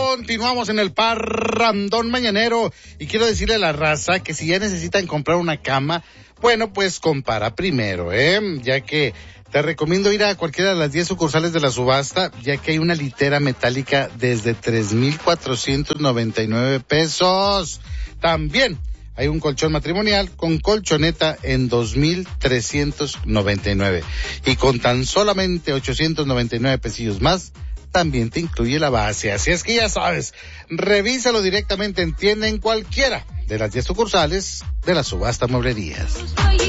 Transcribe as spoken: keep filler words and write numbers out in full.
Continuamos en el parrandón mañanero y quiero decirle a la raza que si ya necesitan comprar una cama, bueno, pues compara primero, ¿eh? Ya que te recomiendo ir a cualquiera de las diez sucursales de la subasta, ya que hay una litera metálica desde tres mil cuatrocientos noventa y nueve pesos. También hay un colchón matrimonial con colchoneta en dos mil trescientos noventa y nueve. Y con tan solamente ochocientos noventa y nueve pesillos más, también te incluye la base. Así es que ya sabes, revísalo directamente en tienda en cualquiera de las diez sucursales de la subasta Mueblerías.